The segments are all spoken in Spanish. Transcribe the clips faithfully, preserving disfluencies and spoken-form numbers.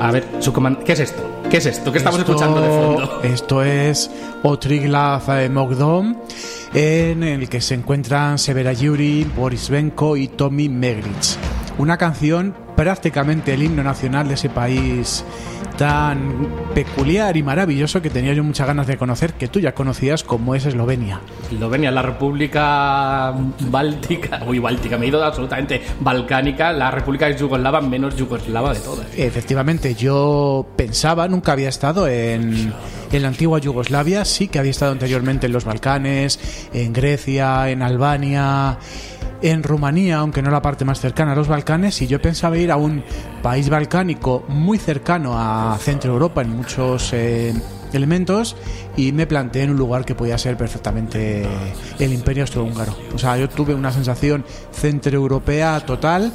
A ver, su comand- ¿qué es esto? ¿Qué es esto? ¿Qué estamos Esto- escuchando de fondo? Esto es Otriglav Mogdom, en el que se encuentran Severa Yuri, Boris Benko y Tommy Megrich. Una canción prácticamente el himno nacional de ese país tan peculiar y maravilloso que tenía yo muchas ganas de conocer, que tú ya conocías, como es Eslovenia. Eslovenia, la República Báltica, uy, Báltica, me he ido absolutamente balcánica, la República Yugoslava menos yugoslava de todas. Efectivamente, yo pensaba, nunca había estado en, en la antigua Yugoslavia, sí que había estado anteriormente en los Balcanes, en Grecia, en Albania, en Rumanía, aunque no la parte más cercana a los Balcanes, y yo pensaba ir a un país balcánico muy cercano a Centro Europa en muchos eh, elementos, y me planteé en un lugar que podía ser perfectamente el Imperio Austrohúngaro. O sea, yo tuve una sensación centroeuropea total,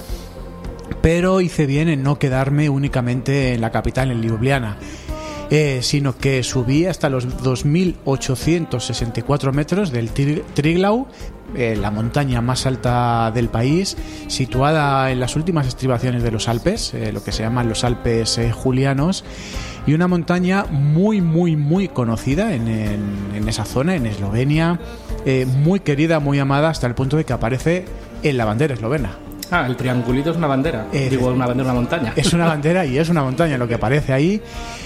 pero hice bien en no quedarme únicamente en la capital, en Ljubljana, eh, sino que subí hasta los dos mil ochocientos sesenta y cuatro metros del Tri- Triglau, eh, la montaña más alta del país, situada en las últimas estribaciones de los Alpes, eh, lo que se llaman los Alpes eh, Julianos, y una montaña muy, muy, muy conocida en, en, en esa zona, en Eslovenia, eh, muy querida, muy amada, hasta el punto de que aparece en la bandera eslovena. Ah, el triangulito es una bandera. Eh, Digo, una bandera, una montaña. Es una bandera y es una montaña lo que aparece ahí.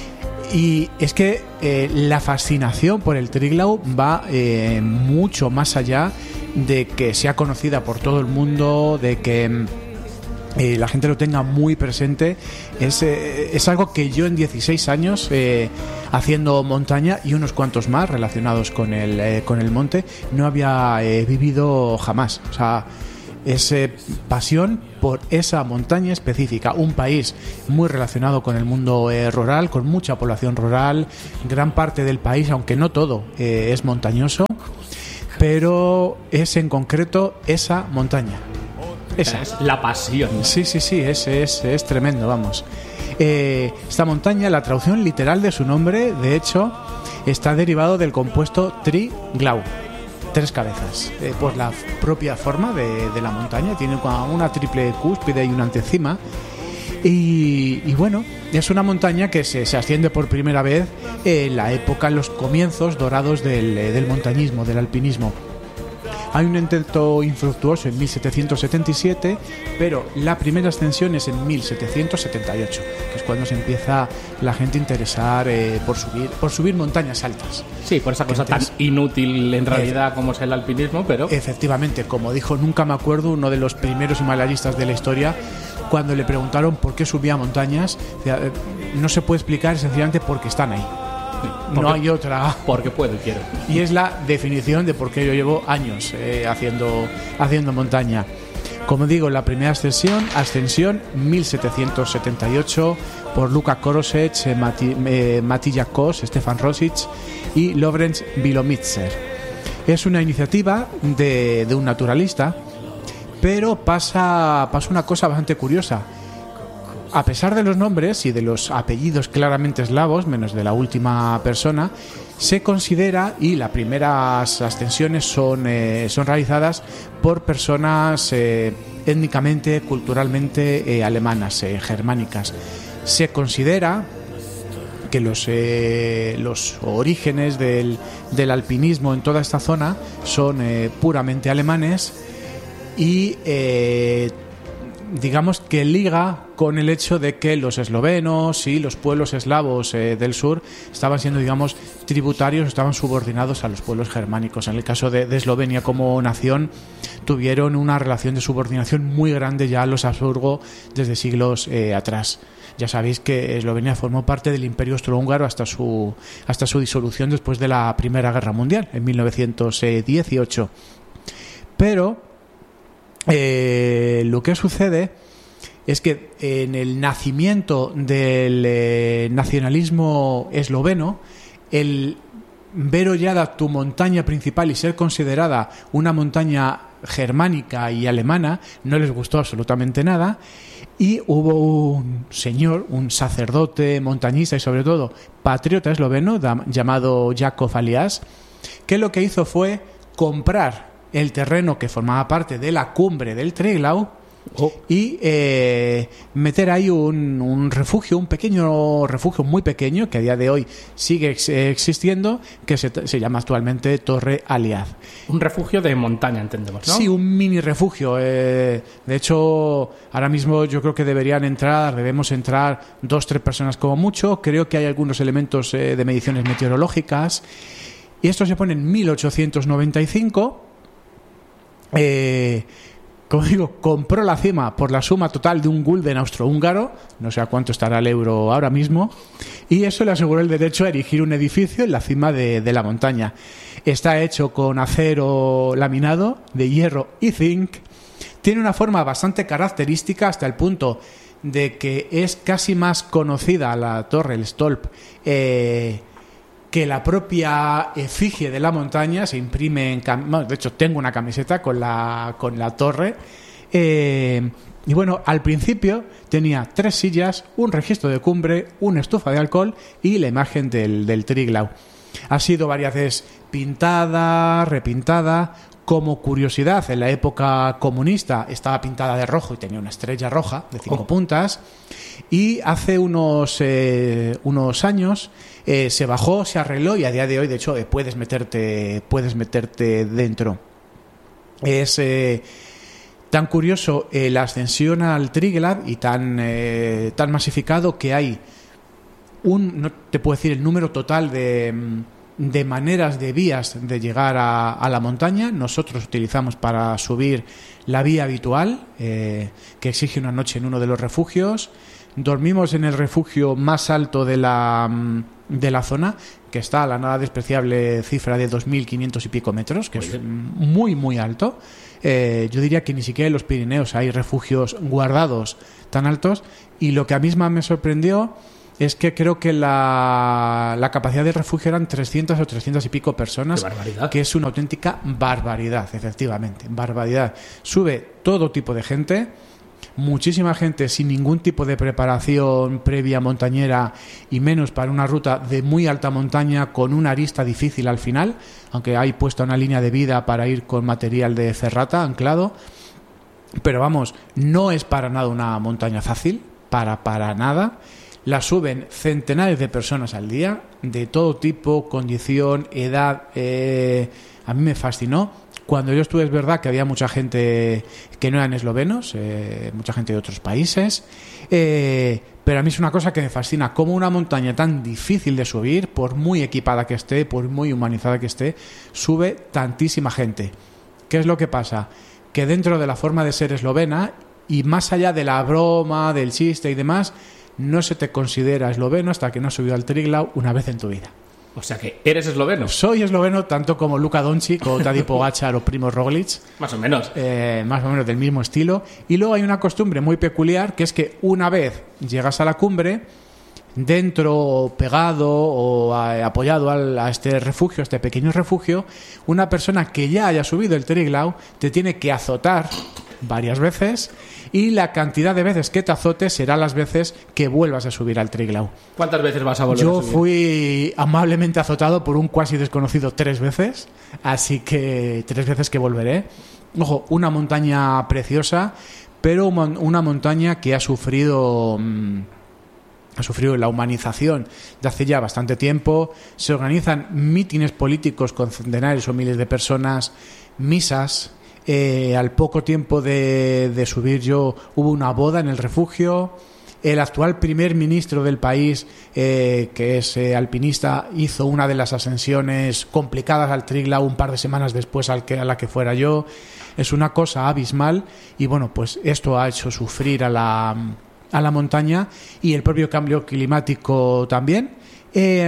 Y es que eh, la fascinación por el Triglau va eh, mucho más allá de que sea conocida por todo el mundo, de que eh, la gente lo tenga muy presente. Es, eh, es algo que yo en dieciséis años, eh, haciendo montaña y unos cuantos más relacionados con el, eh, con el monte, no había eh, vivido jamás. O sea, es eh, pasión por esa montaña específica, un país muy relacionado con el mundo eh, rural, con mucha población rural, gran parte del país, aunque no todo eh, es montañoso, pero es en concreto esa montaña. Esa es la pasión. Sí, sí, sí, es, es, es tremendo, vamos. Eh, esta montaña, la traducción literal de su nombre, de hecho, está derivado del compuesto Triglau, tres cabezas, eh, por la propia forma de, de la montaña. Tiene una triple cúspide y una antecima, y, y bueno, es una montaña que se, se asciende por primera vez en la época, en los comienzos dorados del, del montañismo, del alpinismo. Hay un intento infructuoso en mil setecientos setenta y siete, pero la primera ascensión es en mil setecientos setenta y ocho, que es cuando se empieza la gente a interesar eh, por subir por subir montañas altas. Sí, por esa cosa Entonces, tan inútil en realidad como es el alpinismo, pero... Efectivamente, como dijo, nunca me acuerdo, uno de los primeros himalayistas de la historia, cuando le preguntaron por qué subía montañas, decía, no se puede explicar, sencillamente porque están ahí. Porque, no hay otra. Porque puedo y quiero. Y es la definición de por qué yo llevo años eh, haciendo, haciendo montaña. Como digo, la primera ascensión, ascensión mil setecientos setenta y ocho, por Luka Korosec, eh, Mati, eh, Matija Kos, Stefan Rosic y Lovrenz Bilomitzer. Es una iniciativa de, de un naturalista, pero pasa, pasa una cosa bastante curiosa. A pesar de los nombres y de los apellidos claramente eslavos, menos de la última persona, se considera, y las primeras ascensiones son, eh, son realizadas por personas eh, étnicamente, culturalmente eh, alemanas, eh, germánicas. Se considera que los, eh, los orígenes del, del alpinismo en toda esta zona son eh, puramente alemanes, y eh, digamos que liga con el hecho de que los eslovenos y los pueblos eslavos eh, del sur estaban siendo, digamos, tributarios, estaban subordinados a los pueblos germánicos. En el caso de, de Eslovenia como nación, tuvieron una relación de subordinación muy grande ya a los Habsburgo desde siglos eh, atrás. Ya sabéis que Eslovenia formó parte del Imperio Austrohúngaro hasta su, hasta su disolución después de la Primera Guerra Mundial, en mil novecientos dieciocho. Pero eh, lo que sucede es que en el nacimiento del eh, nacionalismo esloveno, el ver hollada tu montaña principal y ser considerada una montaña germánica y alemana no les gustó absolutamente nada, y hubo un señor, un sacerdote montañista y sobre todo patriota esloveno llamado Jakov Alias, que lo que hizo fue comprar el terreno que formaba parte de la cumbre del Triglau Oh. y eh, meter ahí un, un refugio, un pequeño refugio muy pequeño que a día de hoy sigue ex- existiendo, que se, se llama actualmente Torre Aliad. Un refugio de montaña, entendemos, ¿no? Sí, un mini refugio. Eh, de hecho, ahora mismo yo creo que deberían entrar, debemos entrar dos, tres personas como mucho. Creo que hay algunos elementos eh, de mediciones meteorológicas. Y esto se pone en mil ochocientos noventa y cinco. Eh, como digo, compró la cima por la suma total de un gulden austrohúngaro, no sé a cuánto estará el euro ahora mismo, y eso le aseguró el derecho a erigir un edificio en la cima de, de la montaña. Está hecho con acero laminado, de hierro y zinc. Tiene una forma bastante característica hasta el punto de que es casi más conocida la torre, el Stolp, eh, que la propia efigie de la montaña. Se imprime en cam- bueno, de hecho tengo una camiseta con la, con la torre. Eh, y bueno, al principio tenía tres sillas, un registro de cumbre, una estufa de alcohol y la imagen del, del Triglav. Ha sido varias veces pintada, repintada. Como curiosidad, en la época comunista estaba pintada de rojo y tenía una estrella roja de cinco Oh. puntas. Y hace unos, eh, unos años eh, se bajó, se arregló y a día de hoy, de hecho, eh, puedes meterte, puedes meterte dentro. Es eh, tan curioso eh, la ascensión al Triglav y tan, eh, tan masificado que hay un, no te puedo decir el número total de, de maneras, de vías de llegar a, a la montaña. Nosotros utilizamos para subir la vía habitual, eh, que exige una noche en uno de los refugios. Dormimos en el refugio más alto de la, de la zona, que está a la nada despreciable cifra de dos mil quinientos y pico metros, que Muy es bien. muy, muy alto. Eh, yo diría que ni siquiera en los Pirineos hay refugios guardados tan altos. Y lo que a mí más me sorprendió es que creo que la, la capacidad del refugio eran trescientas o trescientas y pico personas. ¡Qué barbaridad! Que es una auténtica barbaridad, efectivamente, barbaridad. Sube todo tipo de gente, muchísima gente sin ningún tipo de preparación previa montañera y menos para una ruta de muy alta montaña con una arista difícil al final, aunque hay puesta una línea de vida para ir con material de ferrata anclado. Pero vamos, no es para nada una montaña fácil, para, para nada. La suben centenares de personas al día, de todo tipo, condición, edad. Eh, a mí me fascinó. Cuando yo estuve es verdad que había mucha gente que no eran eslovenos, eh, mucha gente de otros países, eh, pero a mí es una cosa que me fascina, cómo una montaña tan difícil de subir, por muy equipada que esté, por muy humanizada que esté, sube tantísima gente. ¿Qué es lo que pasa? Que dentro de la forma de ser eslovena, y más allá de la broma, del chiste y demás, no se te considera esloveno hasta que no has subido al Triglav una vez en tu vida. O sea que eres esloveno. Soy esloveno tanto como Luka Doncic o Tadej Pogačar o Primož Roglic, Más o menos. eh, más o menos del mismo estilo. Y luego hay una costumbre muy peculiar, que es que una vez llegas a la cumbre, dentro, pegado o a, apoyado al, a este refugio, a este pequeño refugio, una persona que ya haya subido el Triglav te tiene que azotar varias veces, y la cantidad de veces que te azote será las veces que vuelvas a subir al Triglav. ¿Cuántas veces vas a volver Yo a subir? fui amablemente azotado por un cuasi desconocido tres veces, así que tres veces que volveré. Ojo, una montaña preciosa, pero una montaña que ha sufrido... Mmm, ha sufrido la humanización de hace ya bastante tiempo. Se organizan mítines políticos con centenares o miles de personas, misas. Eh, al poco tiempo de, de subir yo hubo una boda en el refugio. El actual primer ministro del país, eh, que es eh, alpinista, hizo una de las ascensiones complicadas al Triglav un par de semanas después al que, a la que fuera yo. Es una cosa abismal y bueno, pues esto ha hecho sufrir a la... a la montaña, y el propio cambio climático también. Eh,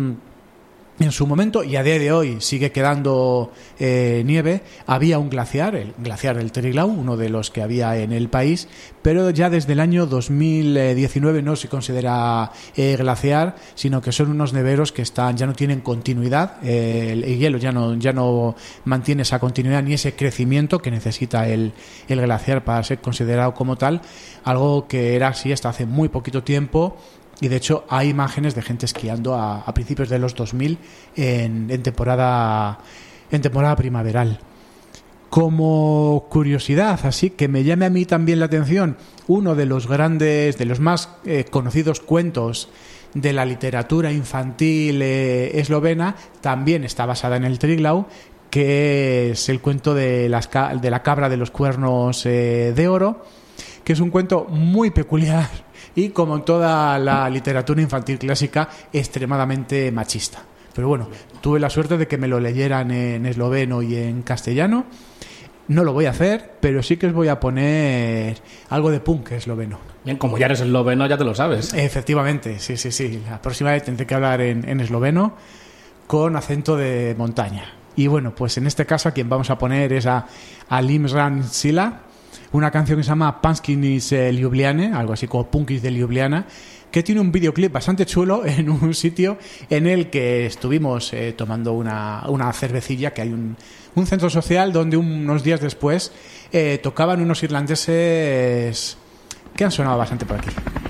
en su momento, y a día de hoy sigue quedando eh, nieve, había un glaciar, el glaciar del Triglav, uno de los que había en el país, pero ya desde el año dos mil diecinueve no se considera eh, glaciar, sino que son unos neveros que están, ya no tienen continuidad, eh, el, el hielo ya no, ya no mantiene esa continuidad ni ese crecimiento que necesita el, el glaciar para ser considerado como tal, algo que era así hasta hace muy poquito tiempo. Y de hecho hay imágenes de gente esquiando a, a principios de los dos mil en, en temporada en temporada primaveral. Como curiosidad, así que me llame a mí también la atención, uno de los grandes, de los más eh, conocidos cuentos de la literatura infantil eh, eslovena, también está basada en el Triglav, que es el cuento de, las, de la cabra de los cuernos eh, de oro, que es un cuento muy peculiar y, como en toda la literatura infantil clásica, extremadamente machista. Pero bueno, tuve la suerte de que me lo leyeran en esloveno y en castellano. No lo voy a hacer, pero sí que os voy a poner algo de punk esloveno. Bien, como ya eres esloveno, ya te lo sabes. Efectivamente, sí, sí, sí. La próxima vez tendré que hablar en, en esloveno con acento de montaña. Y bueno, pues en este caso a quien vamos a poner es a, a Limran Sila, una canción que se llama Panskinis Ljubljane, algo así como Punkis de Ljubljana, que tiene un videoclip bastante chulo en un sitio en el que estuvimos eh, tomando una, una cervecilla, que hay un, un centro social donde unos días después eh, tocaban unos irlandeses que han sonado bastante por aquí.